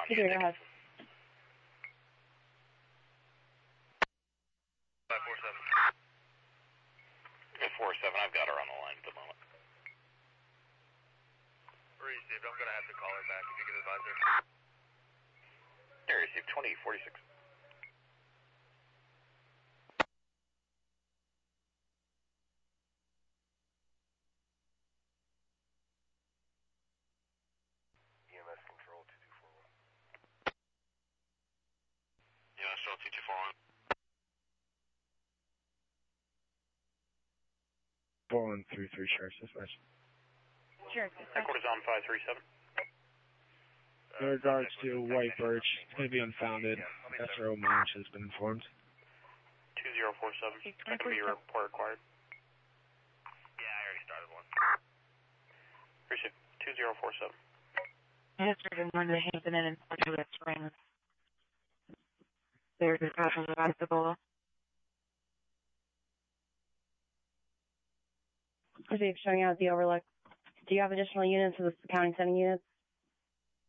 Peter, go ahead. 547. 4-7, I've got her on the line at the moment. Received, I'm going to have to call her back if you could advise her. Yeah, received 2046. EMS control 2241. EMS control 2241. 4133 Sheriff's Dispatch. Sure. Headquarters on 537. In regards to White Birch, it's going to be unfounded. SRO Munch has been informed. 2047. That can be your report required. Yeah, I already started one. Appreciate 2047. Yes, sir. I'm going to Hampton Inn and Portugal Springs. There's a crash on the bicycle. Proceed showing out the overlook. Do you have additional units of the county sending units?